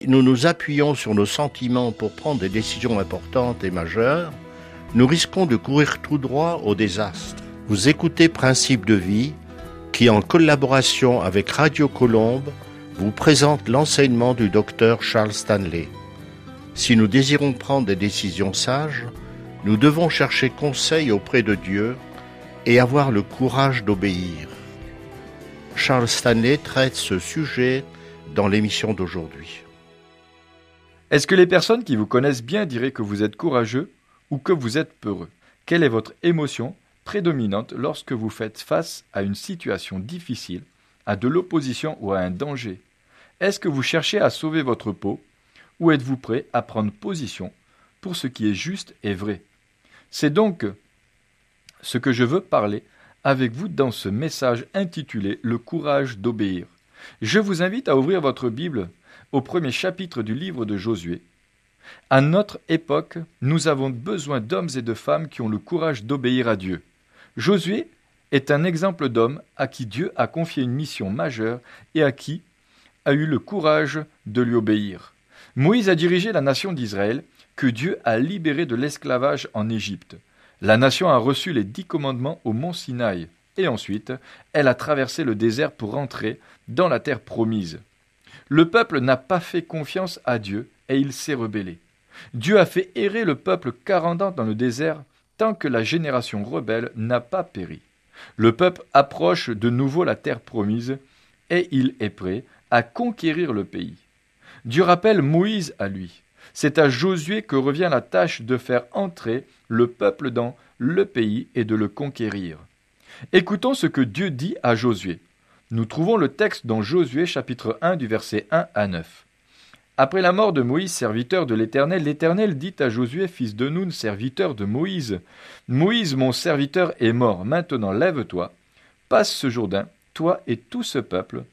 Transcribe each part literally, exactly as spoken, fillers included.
Nous nous appuyons sur nos sentiments pour prendre des décisions importantes et majeures, nous risquons de courir tout droit au désastre. Vous écoutez Principes de vie, qui en collaboration avec Radio Colombe, vous présente l'enseignement du docteur Charles Stanley. Si nous désirons prendre des décisions sages, nous devons chercher conseil auprès de Dieu et avoir le courage d'obéir. Charles Stanley traite ce sujet dans l'émission d'aujourd'hui. Est-ce que les personnes qui vous connaissent bien diraient que vous êtes courageux ou que vous êtes peureux? Quelle est votre émotion prédominante lorsque vous faites face à une situation difficile, à de l'opposition ou à un danger? Est-ce que vous cherchez à sauver votre peau ou êtes-vous prêt à prendre position pour ce qui est juste et vrai? C'est donc ce que je veux parler avec vous dans ce message intitulé « Le courage d'obéir ». Je vous invite à ouvrir votre Bible au premier chapitre du livre de Josué. À notre époque, nous avons besoin d'hommes et de femmes qui ont le courage d'obéir à Dieu. Josué est un exemple d'homme à qui Dieu a confié une mission majeure et à qui a eu le courage de lui obéir. Moïse a dirigé la nation d'Israël que Dieu a libérée de l'esclavage en Égypte. La nation a reçu les dix commandements au mont Sinaï et ensuite, elle a traversé le désert pour entrer dans la terre promise. Le peuple n'a pas fait confiance à Dieu et il s'est rebellé. Dieu a fait errer le peuple quarante ans dans le désert tant que la génération rebelle n'a pas péri. Le peuple approche de nouveau la terre promise et il est prêt à conquérir le pays. Dieu rappelle Moïse à lui. C'est à Josué que revient la tâche de faire entrer le peuple dans le pays et de le conquérir. Écoutons ce que Dieu dit à Josué. Nous trouvons le texte dans Josué chapitre un du verset un à neuf. Après la mort de Moïse, serviteur de l'Éternel, l'Éternel dit à Josué, fils de Nun, serviteur de Moïse, « Moïse, mon serviteur, est mort. Maintenant, lève-toi, passe ce Jourdain, toi et tout ce peuple,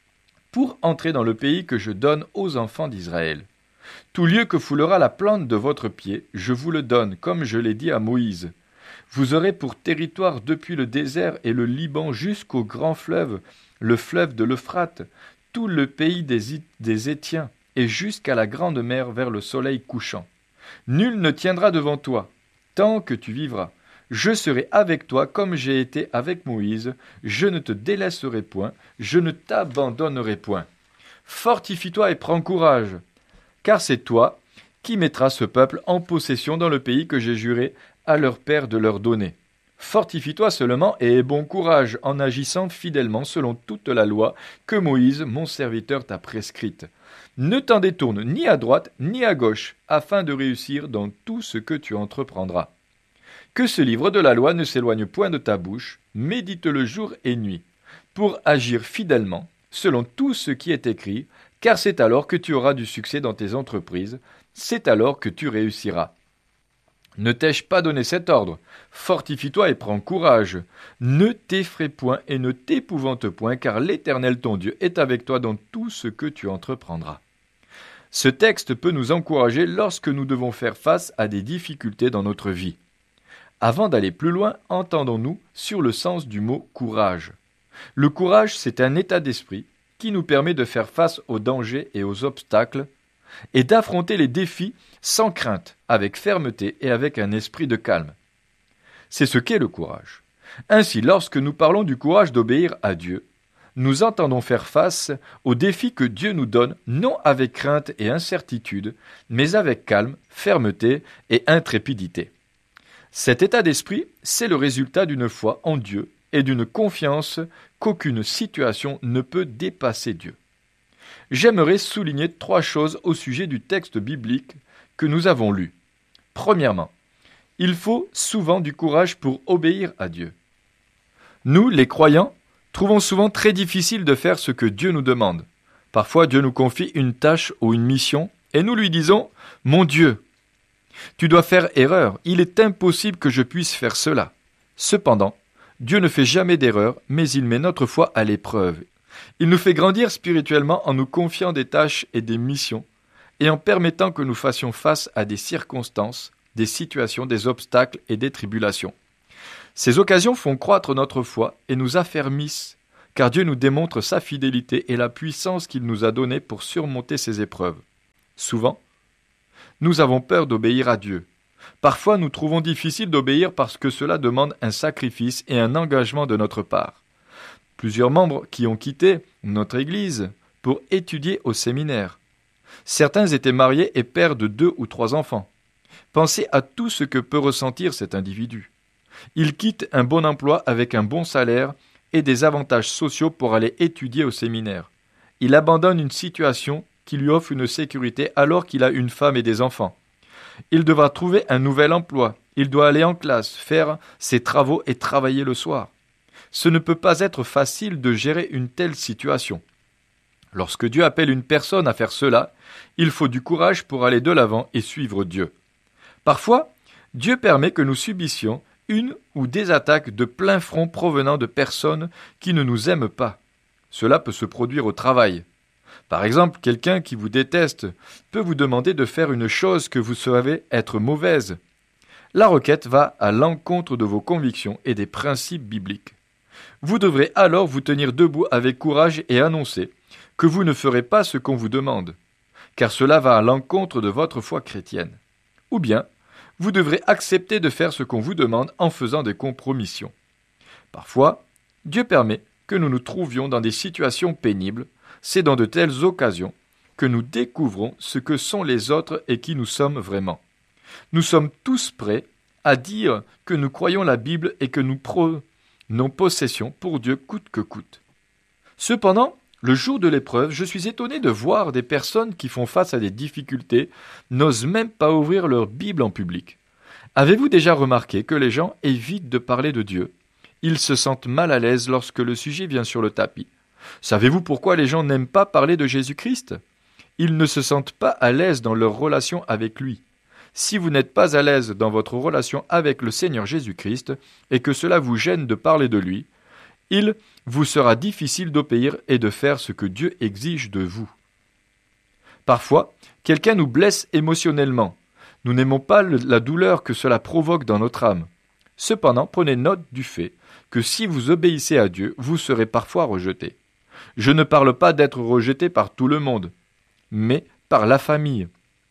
pour entrer dans le pays que je donne aux enfants d'Israël. Tout lieu que foulera la plante de votre pied, je vous le donne, comme je l'ai dit à Moïse. Vous aurez pour territoire depuis le désert et le Liban jusqu'au grand fleuve, le fleuve de l'Euphrate, tout le pays des, des Étiens, et jusqu'à la grande mer vers le soleil couchant. Nul ne tiendra devant toi, tant que tu vivras. Je serai avec toi comme j'ai été avec Moïse, je ne te délaisserai point, je ne t'abandonnerai point. Fortifie-toi et prends courage, car c'est toi qui mettras ce peuple en possession dans le pays que j'ai juré à leur père de leur donner. Fortifie-toi seulement et aie bon courage en agissant fidèlement selon toute la loi que Moïse, mon serviteur, t'a prescrite. Ne t'en détourne ni à droite ni à gauche, afin de réussir dans tout ce que tu entreprendras. Que ce livre de la loi ne s'éloigne point de ta bouche, médite-le jour et nuit, pour agir fidèlement, selon tout ce qui est écrit, car c'est alors que tu auras du succès dans tes entreprises, c'est alors que tu réussiras. Ne t'ai-je pas donné cet ordre? Fortifie-toi et prends courage. Ne t'effraie point et ne t'épouvante point, car l'Éternel ton Dieu est avec toi dans tout ce que tu entreprendras. Ce texte peut nous encourager lorsque nous devons faire face à des difficultés dans notre vie. Avant d'aller plus loin, entendons-nous sur le sens du mot courage. Le courage, c'est un état d'esprit qui nous permet de faire face aux dangers et aux obstacles et d'affronter les défis sans crainte, avec fermeté et avec un esprit de calme. C'est ce qu'est le courage. Ainsi, lorsque nous parlons du courage d'obéir à Dieu, nous entendons faire face aux défis que Dieu nous donne, non avec crainte et incertitude, mais avec calme, fermeté et intrépidité. Cet état d'esprit, c'est le résultat d'une foi en Dieu et d'une confiance qu'aucune situation ne peut dépasser Dieu. J'aimerais souligner trois choses au sujet du texte biblique que nous avons lu. Premièrement, il faut souvent du courage pour obéir à Dieu. Nous, les croyants, trouvons souvent très difficile de faire ce que Dieu nous demande. Parfois, Dieu nous confie une tâche ou une mission et nous lui disons « Mon Dieu, tu dois faire erreur, il est impossible que je puisse faire cela. » Cependant, Dieu ne fait jamais d'erreur, mais il met notre foi à l'épreuve. Il nous fait grandir spirituellement en nous confiant des tâches et des missions et en permettant que nous fassions face à des circonstances, des situations, des obstacles et des tribulations. Ces occasions font croître notre foi et nous affermissent, car Dieu nous démontre sa fidélité et la puissance qu'il nous a donnée pour surmonter ces épreuves. Souvent, nous avons peur d'obéir à Dieu. Parfois, nous trouvons difficile d'obéir parce que cela demande un sacrifice et un engagement de notre part. Plusieurs membres qui ont quitté notre Église pour étudier au séminaire. Certains étaient mariés et pères de deux ou trois enfants. Pensez à tout ce que peut ressentir cet individu. Il quitte un bon emploi avec un bon salaire et des avantages sociaux pour aller étudier au séminaire. Il abandonne une situation qui lui offre une sécurité alors qu'il a une femme et des enfants. Il devra trouver un nouvel emploi. Il doit aller en classe, faire ses travaux et travailler le soir. Ce ne peut pas être facile de gérer une telle situation. Lorsque Dieu appelle une personne à faire cela, il faut du courage pour aller de l'avant et suivre Dieu. Parfois, Dieu permet que nous subissions une ou des attaques de plein front provenant de personnes qui ne nous aiment pas. Cela peut se produire au travail. Par exemple, quelqu'un qui vous déteste peut vous demander de faire une chose que vous savez être mauvaise. La requête va à l'encontre de vos convictions et des principes bibliques. Vous devrez alors vous tenir debout avec courage et annoncer que vous ne ferez pas ce qu'on vous demande, car cela va à l'encontre de votre foi chrétienne. Ou bien, vous devrez accepter de faire ce qu'on vous demande en faisant des compromissions. Parfois, Dieu permet que nous nous trouvions dans des situations pénibles. C'est dans de telles occasions que nous découvrons ce que sont les autres et qui nous sommes vraiment. Nous sommes tous prêts à dire que nous croyons la Bible et que nous prenons possession pour Dieu coûte que coûte. Cependant, le jour de l'épreuve, je suis étonné de voir des personnes qui font face à des difficultés n'osent même pas ouvrir leur Bible en public. Avez-vous déjà remarqué que les gens évitent de parler de Dieu ? Ils se sentent mal à l'aise lorsque le sujet vient sur le tapis. Savez-vous pourquoi les gens n'aiment pas parler de Jésus-Christ ? Ils ne se sentent pas à l'aise dans leur relation avec lui. Si vous n'êtes pas à l'aise dans votre relation avec le Seigneur Jésus-Christ et que cela vous gêne de parler de lui, il vous sera difficile d'obéir et de faire ce que Dieu exige de vous. Parfois, quelqu'un nous blesse émotionnellement. Nous n'aimons pas le, la douleur que cela provoque dans notre âme. Cependant, prenez note du fait que si vous obéissez à Dieu, vous serez parfois rejeté. Je ne parle pas d'être rejeté par tout le monde, mais par la famille,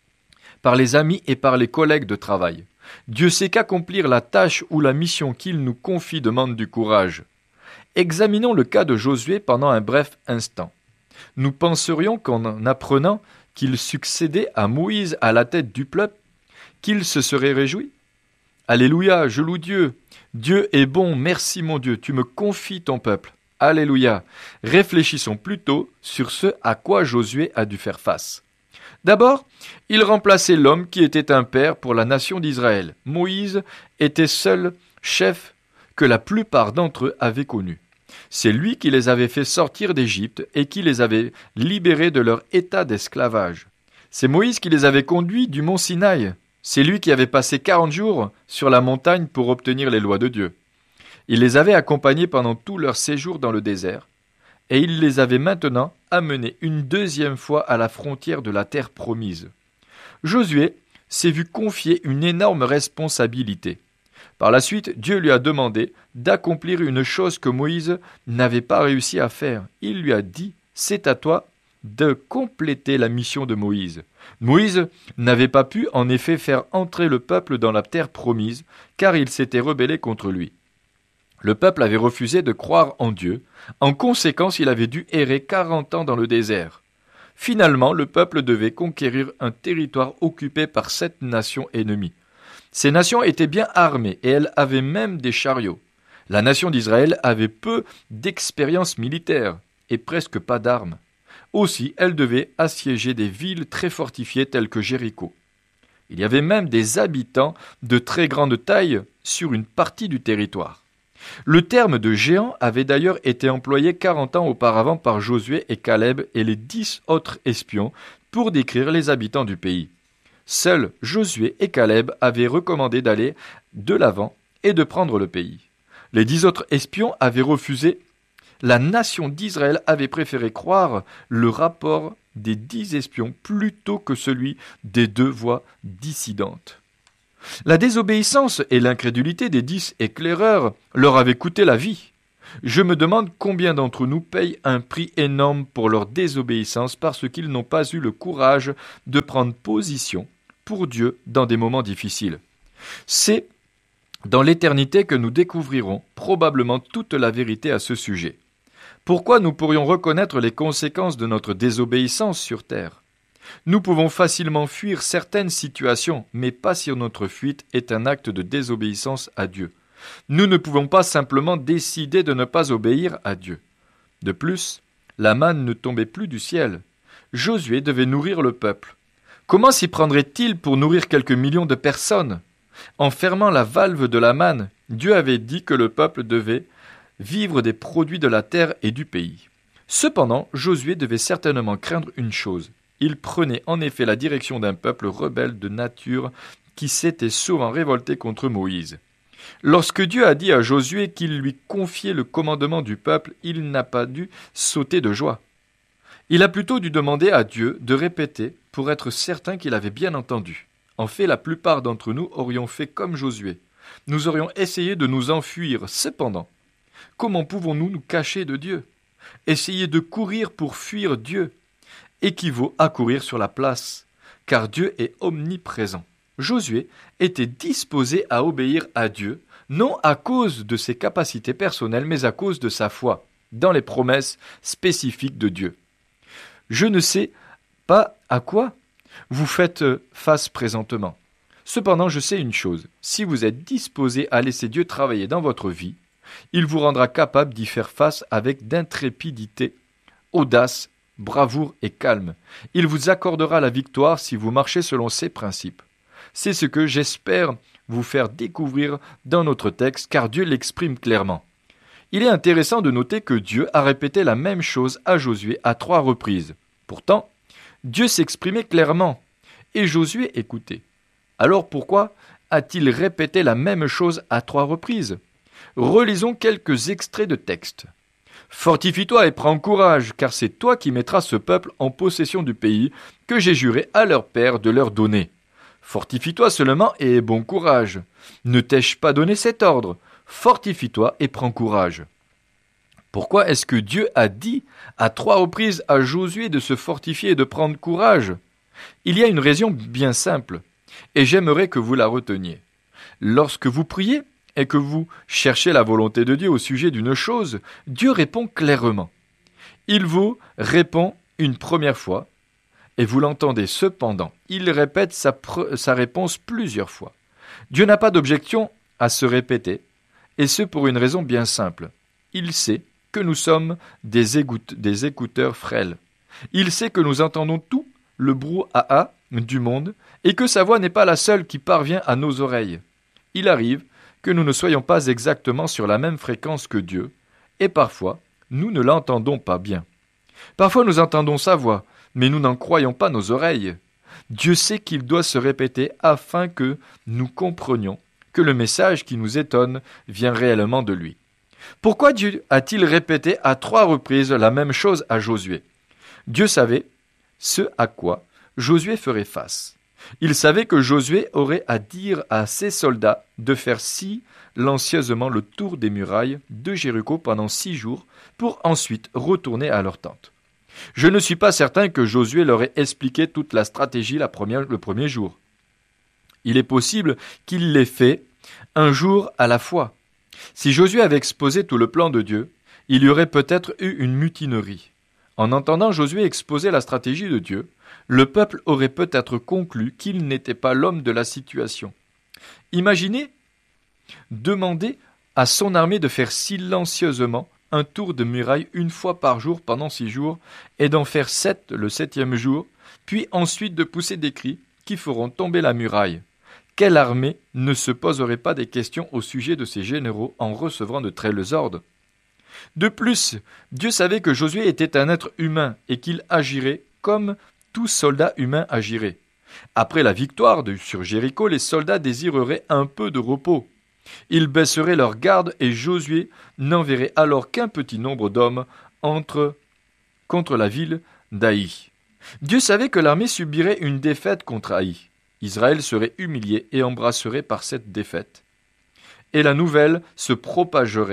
par les amis et par les collègues de travail. Dieu sait qu'accomplir la tâche ou la mission qu'il nous confie demande du courage. Examinons le cas de Josué pendant un bref instant. Nous penserions qu'en apprenant qu'il succédait à Moïse à la tête du peuple, qu'il se serait réjoui. Alléluia, je loue Dieu. Dieu est bon, merci mon Dieu, tu me confies ton peuple. Alléluia. Réfléchissons plutôt sur ce à quoi Josué a dû faire face. D'abord, il remplaçait l'homme qui était un père pour la nation d'Israël. Moïse était seul chef que la plupart d'entre eux avaient connu. C'est lui qui les avait fait sortir d'Égypte et qui les avait libérés de leur état d'esclavage. C'est Moïse qui les avait conduits du mont Sinaï. C'est lui qui avait passé quarante jours sur la montagne pour obtenir les lois de Dieu. Il les avait accompagnés pendant tout leur séjour dans le désert, et il les avait maintenant amenés une deuxième fois à la frontière de la terre promise. Josué s'est vu confier une énorme responsabilité. Par la suite, Dieu lui a demandé d'accomplir une chose que Moïse n'avait pas réussi à faire. Il lui a dit « C'est à toi de compléter la mission de Moïse ». Moïse n'avait pas pu en effet faire entrer le peuple dans la terre promise, car il s'était rebellé contre lui. Le peuple avait refusé de croire en Dieu. En conséquence, il avait dû errer quarante ans dans le désert. Finalement, le peuple devait conquérir un territoire occupé par sept nations ennemies. Ces nations étaient bien armées et elles avaient même des chariots. La nation d'Israël avait peu d'expérience militaire et presque pas d'armes. Aussi, elle devait assiéger des villes très fortifiées telles que Jéricho. Il y avait même des habitants de très grande taille sur une partie du territoire. Le terme de géant avait d'ailleurs été employé quarante ans auparavant par Josué et Caleb et les dix autres espions pour décrire les habitants du pays. Seuls Josué et Caleb avaient recommandé d'aller de l'avant et de prendre le pays. Les dix autres espions avaient refusé. La nation d'Israël avait préféré croire le rapport des dix espions plutôt que celui des deux voix dissidentes. La désobéissance et l'incrédulité des dix éclaireurs leur avaient coûté la vie. Je me demande combien d'entre nous payent un prix énorme pour leur désobéissance parce qu'ils n'ont pas eu le courage de prendre position pour Dieu dans des moments difficiles. C'est dans l'éternité que nous découvrirons probablement toute la vérité à ce sujet. Pourquoi nous pourrions reconnaître les conséquences de notre désobéissance sur terre? Nous pouvons facilement fuir certaines situations, mais pas si notre fuite est un acte de désobéissance à Dieu. Nous ne pouvons pas simplement décider de ne pas obéir à Dieu. De plus, la manne ne tombait plus du ciel. Josué devait nourrir le peuple. Comment s'y prendrait-il pour nourrir quelques millions de personnes? En fermant la valve de la manne, Dieu avait dit que le peuple devait vivre des produits de la terre et du pays. Cependant, Josué devait certainement craindre une chose. Il prenait en effet la direction d'un peuple rebelle de nature qui s'était souvent révolté contre Moïse. Lorsque Dieu a dit à Josué qu'il lui confiait le commandement du peuple, il n'a pas dû sauter de joie. Il a plutôt dû demander à Dieu de répéter pour être certain qu'il avait bien entendu. En fait, la plupart d'entre nous aurions fait comme Josué. Nous aurions essayé de nous enfuir. Cependant, comment pouvons-nous nous cacher de Dieu? Essayer de courir pour fuir Dieu équivaut à courir sur la place, car Dieu est omniprésent. Josué était disposé à obéir à Dieu, non à cause de ses capacités personnelles, mais à cause de sa foi dans les promesses spécifiques de Dieu. Je ne sais pas à quoi vous faites face présentement. Cependant, je sais une chose, si vous êtes disposé à laisser Dieu travailler dans votre vie, il vous rendra capable d'y faire face avec d'intrépidité, audace, bravoure et calme. Il vous accordera la victoire si vous marchez selon ses principes. C'est ce que j'espère vous faire découvrir dans notre texte, car Dieu l'exprime clairement. Il est intéressant de noter que Dieu a répété la même chose à Josué à trois reprises. Pourtant, Dieu s'exprimait clairement, et Josué écoutait. Alors pourquoi a-t-il répété la même chose à trois reprises? Relisons quelques extraits de texte. « Fortifie-toi et prends courage, car c'est toi qui mettras ce peuple en possession du pays que j'ai juré à leur père de leur donner. Fortifie-toi seulement et aie bon courage. Ne t'ai-je pas donné cet ordre? Fortifie-toi et prends courage. » Pourquoi est-ce que Dieu a dit à trois reprises à Josué de se fortifier et de prendre courage? Il y a une raison bien simple, et j'aimerais que vous la reteniez. Lorsque vous priez et que vous cherchez la volonté de Dieu au sujet d'une chose, Dieu répond clairement. Il vous répond une première fois, et vous l'entendez cependant. Il répète sa, pr- sa réponse plusieurs fois. Dieu n'a pas d'objection à se répéter, et ce pour une raison bien simple. Il sait que nous sommes des, égout- des écouteurs frêles. Il sait que nous entendons tout le brouhaha du monde, et que sa voix n'est pas la seule qui parvient à nos oreilles. Il arrive que nous ne soyons pas exactement sur la même fréquence que Dieu, et parfois, nous ne l'entendons pas bien. Parfois nous entendons sa voix, mais nous n'en croyons pas nos oreilles. Dieu sait qu'il doit se répéter afin que nous comprenions que le message qui nous étonne vient réellement de lui. Pourquoi Dieu a-t-il répété à trois reprises la même chose à Josué? Dieu savait ce à quoi Josué ferait face. Il savait que Josué aurait à dire à ses soldats de faire silencieusement le tour des murailles de Jéricho pendant six jours pour ensuite retourner à leur tente. Je ne suis pas certain que Josué leur ait expliqué toute la stratégie la première, le premier jour. Il est possible qu'il l'ait fait un jour à la fois. Si Josué avait exposé tout le plan de Dieu, il y aurait peut-être eu une mutinerie. En entendant Josué exposer la stratégie de Dieu, le peuple aurait peut-être conclu qu'il n'était pas l'homme de la situation. Imaginez demander à son armée de faire silencieusement un tour de muraille une fois par jour pendant six jours, et d'en faire sept le septième jour, puis ensuite de pousser des cris qui feront tomber la muraille. Quelle armée ne se poserait pas des questions au sujet de ses généraux en recevant de tels ordres? De plus, Dieu savait que Josué était un être humain et qu'il agirait comme tout soldat humain agirait. Après la victoire de, sur Jéricho, les soldats désireraient un peu de repos. Ils baisseraient leur garde et Josué n'enverrait alors qu'un petit nombre d'hommes entre, contre la ville d'Haï. Dieu savait que l'armée subirait une défaite contre Haï. Israël serait humilié et embrasserait par cette défaite. Et la nouvelle se propagerait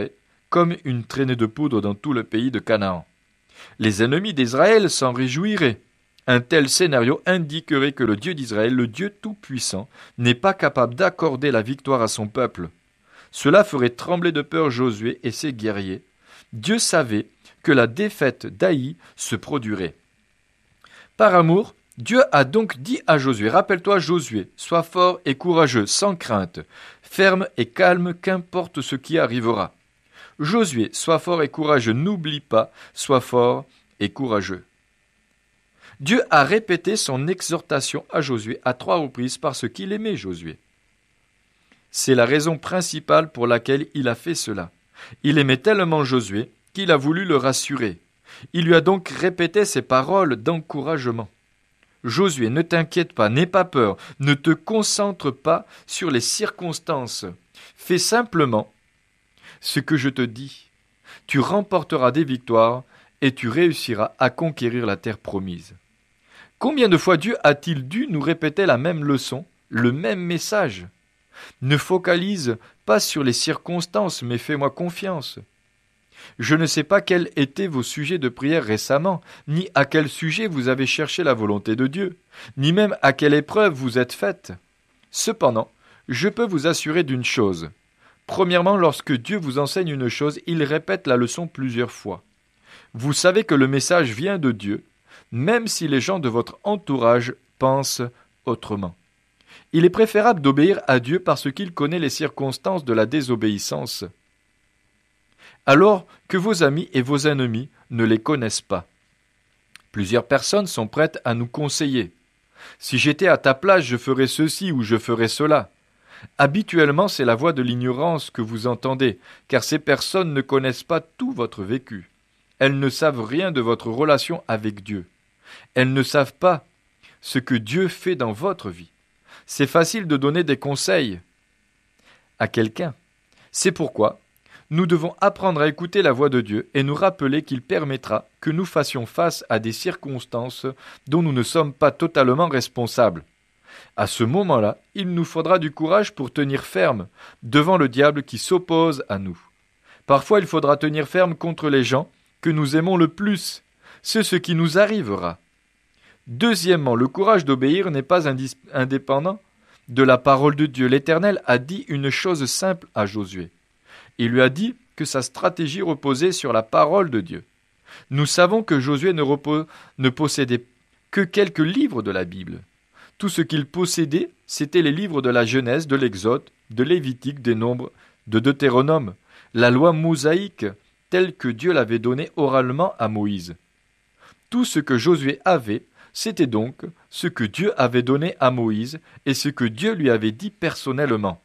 comme une traînée de poudre dans tout le pays de Canaan. Les ennemis d'Israël s'en réjouiraient. Un tel scénario indiquerait que le Dieu d'Israël, le Dieu tout-puissant, n'est pas capable d'accorder la victoire à son peuple. Cela ferait trembler de peur Josué et ses guerriers. Dieu savait que la défaite d'Aï se produirait. Par amour, Dieu a donc dit à Josué, « Rappelle-toi Josué, sois fort et courageux, sans crainte, ferme et calme, qu'importe ce qui arrivera. » Josué, sois fort et courageux, n'oublie pas, sois fort et courageux. Dieu a répété son exhortation à Josué à trois reprises parce qu'il aimait Josué. C'est la raison principale pour laquelle il a fait cela. Il aimait tellement Josué qu'il a voulu le rassurer. Il lui a donc répété ces paroles d'encouragement. Josué, ne t'inquiète pas, n'aie pas peur, ne te concentre pas sur les circonstances. Fais simplement ce que je te dis. Tu remporteras des victoires et tu réussiras à conquérir la terre promise. Combien de fois Dieu a-t-il dû nous répéter la même leçon, le même message ? Ne focalise pas sur les circonstances, mais fais-moi confiance. Je ne sais pas quels étaient vos sujets de prière récemment, ni à quel sujet vous avez cherché la volonté de Dieu, ni même à quelle épreuve vous êtes faite. Cependant, je peux vous assurer d'une chose. Premièrement, lorsque Dieu vous enseigne une chose, il répète la leçon plusieurs fois. Vous savez que le message vient de Dieu, même si les gens de votre entourage pensent autrement. Il est préférable d'obéir à Dieu parce qu'il connaît les circonstances de la désobéissance, alors que vos amis et vos ennemis ne les connaissent pas. Plusieurs personnes sont prêtes à nous conseiller. Si j'étais à ta place, je ferais ceci ou je ferais cela. Habituellement, c'est la voix de l'ignorance que vous entendez, car ces personnes ne connaissent pas tout votre vécu. Elles ne savent rien de votre relation avec Dieu. Elles ne savent pas ce que Dieu fait dans votre vie. C'est facile de donner des conseils à quelqu'un. C'est pourquoi nous devons apprendre à écouter la voix de Dieu et nous rappeler qu'il permettra que nous fassions face à des circonstances dont nous ne sommes pas totalement responsables. À ce moment-là, il nous faudra du courage pour tenir ferme devant le diable qui s'oppose à nous. Parfois, il faudra tenir ferme contre les gens que nous aimons le plus. C'est ce qui nous arrivera. Deuxièmement, le courage d'obéir n'est pas indis- indépendant de la parole de Dieu. L'Éternel a dit une chose simple à Josué. Il lui a dit que sa stratégie reposait sur la parole de Dieu. Nous savons que Josué ne, repos- ne possédait que quelques livres de la Bible. Tout ce qu'il possédait, c'était les livres de la Genèse, de l'Exode, de Lévitique, des Nombres, de Deutéronome, la loi mosaïque, telle que Dieu l'avait donnée oralement à Moïse. Tout ce que Josué avait, c'était donc ce que Dieu avait donné à Moïse et ce que Dieu lui avait dit personnellement.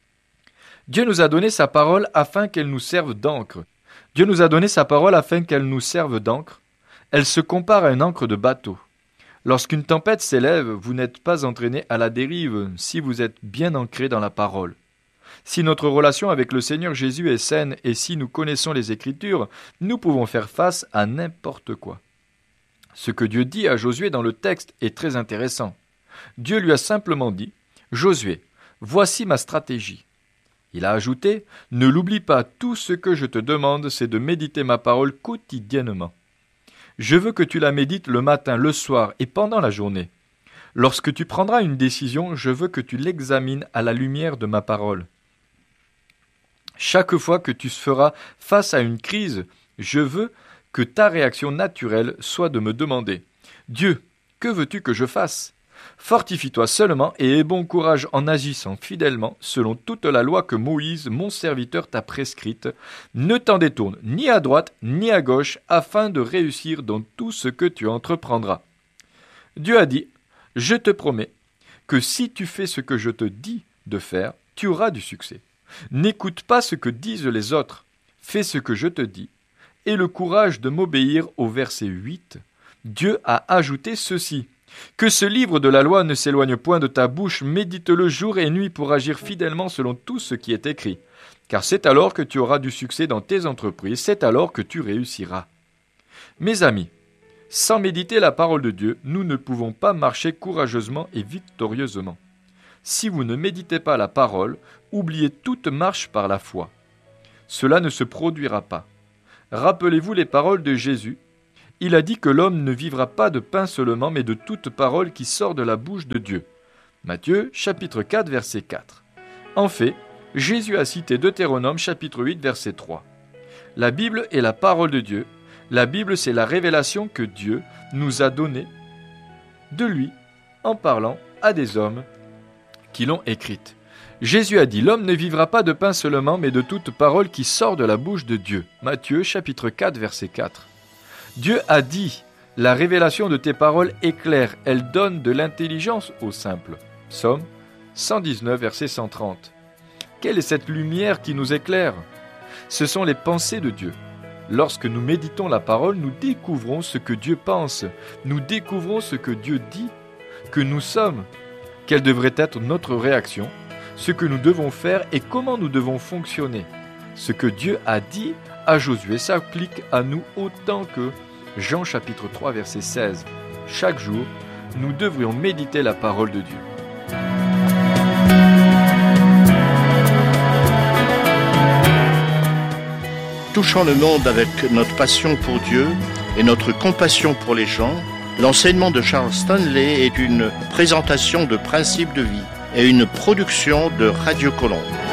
Dieu nous a donné sa parole afin qu'elle nous serve d'encre. Dieu nous a donné sa parole afin qu'elle nous serve d'encre. Elle se compare à une encre de bateau. Lorsqu'une tempête s'élève, vous n'êtes pas entraîné à la dérive si vous êtes bien ancré dans la parole. Si notre relation avec le Seigneur Jésus est saine et si nous connaissons les Écritures, nous pouvons faire face à n'importe quoi. Ce que Dieu dit à Josué dans le texte est très intéressant. Dieu lui a simplement dit « Josué, voici ma stratégie ». Il a ajouté « Ne l'oublie pas, tout ce que je te demande, c'est de méditer ma parole quotidiennement. Je veux que tu la médites le matin, le soir et pendant la journée. Lorsque tu prendras une décision, je veux que tu l'examines à la lumière de ma parole. Chaque fois que tu feras face à une crise, je veux que ta réaction naturelle soit de me demander « Dieu, que veux-tu que je fasse ?» Fortifie-toi seulement et aie bon courage en agissant fidèlement selon toute la loi que Moïse, mon serviteur, t'a prescrite. Ne t'en détourne ni à droite ni à gauche afin de réussir dans tout ce que tu entreprendras. Dieu a dit « Je te promets que si tu fais ce que je te dis de faire, tu auras du succès. N'écoute pas ce que disent les autres, fais ce que je te dis. » Et le courage de m'obéir au verset huit, Dieu a ajouté ceci. Que ce livre de la loi ne s'éloigne point de ta bouche, médite-le jour et nuit pour agir fidèlement selon tout ce qui est écrit. Car c'est alors que tu auras du succès dans tes entreprises, c'est alors que tu réussiras. Mes amis, sans méditer la parole de Dieu, nous ne pouvons pas marcher courageusement et victorieusement. Si vous ne méditez pas la parole, oubliez toute marche par la foi. cela ne se produira pas. Rappelez-vous les paroles de Jésus. Il a dit que l'homme ne vivra pas de pain seulement, mais de toute parole qui sort de la bouche de Dieu. Matthieu, chapitre quatre, verset quatre. En fait, Jésus a cité Deutéronome, chapitre huit, verset trois. La Bible est la parole de Dieu. La Bible, c'est la révélation que Dieu nous a donnée de lui en parlant à des hommes qui l'ont écrite. Jésus a dit, l'homme ne vivra pas de pain seulement, mais de toute parole qui sort de la bouche de Dieu. Matthieu, chapitre quatre, verset quatre. Dieu a dit, la révélation de tes paroles est claire, elle donne de l'intelligence aux simples. Psaume cent dix-neuf, verset cent trente. Quelle est cette lumière qui nous éclaire ? Ce sont les pensées de Dieu. Lorsque nous méditons la parole, nous découvrons ce que Dieu pense, nous découvrons ce que Dieu dit, que nous sommes, quelle devrait être notre réaction, ce que nous devons faire et comment nous devons fonctionner. Ce que Dieu a dit à Josué s'applique à nous autant que Jean chapitre trois verset seize. Chaque jour, nous devrions méditer la parole de Dieu. Touchant le monde avec notre passion pour Dieu et notre compassion pour les gens, l'enseignement de Charles Stanley est une présentation de principes de vie et une production de Radio Colombe.